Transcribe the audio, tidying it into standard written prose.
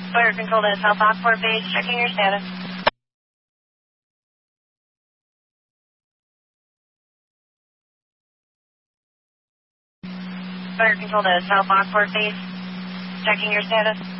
Fire control to South Lockport Base, checking your status. Fire control to South Lockport Base, checking your status.